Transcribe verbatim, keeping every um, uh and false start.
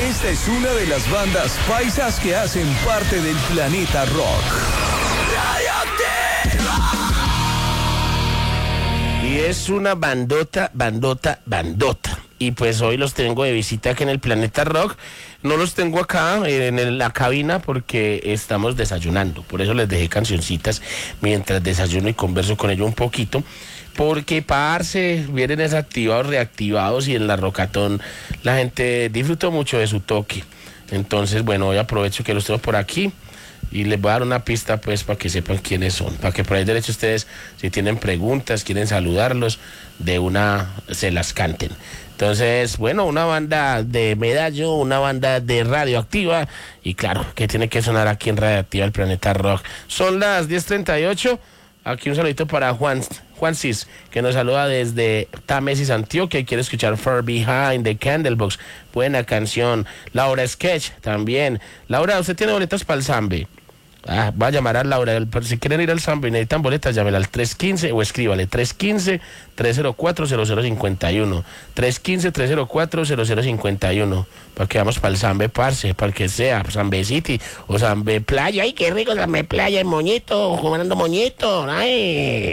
Esta es una de las bandas paisas que hacen parte del Planeta Rock. Y es una bandota, bandota, bandota. Y pues hoy los tengo de visita aquí en el Planeta Rock. No los tengo acá en la cabina porque estamos desayunando. Por eso les dejé cancioncitas mientras desayuno y converso con ellos un poquito. Porque, parce, vienen desactivados, reactivados, y en la Rockatón la gente disfrutó mucho de su toque. Entonces, bueno, hoy aprovecho que los tengo por aquí y les voy a dar una pista, pues, para que sepan quiénes son. Para que por ahí derecho ustedes, si tienen preguntas, quieren saludarlos, de una se las canten. Entonces, bueno, una banda de Medallo, una banda de Radioactiva, y claro, que tiene que sonar aquí en Radioactiva, el Planeta Rock. Son las diez treinta y ocho. Aquí un saludito para Juan, Juan Cis, que nos saluda desde Támesis, Antioquia, y quiere escuchar Far Behind de Candlebox. Buena canción. Laura Sketch también. Laura, ¿usted tiene boletas para el Zambe? Ah, va a llamar a Laura. Si quieren ir al Zambe y necesitan boletas, llámela al tres uno cinco o escríbale tres uno cinco, tres cero cuatro, cero cero cinco uno. tres uno cinco, tres cero cuatro, cero cero cinco uno. Para que vamos para el Zambe, parce, para que sea Zambe City o Zambe Playa. Ay, qué rico Zambe Playa, el moñito, jugando moñito. Ay.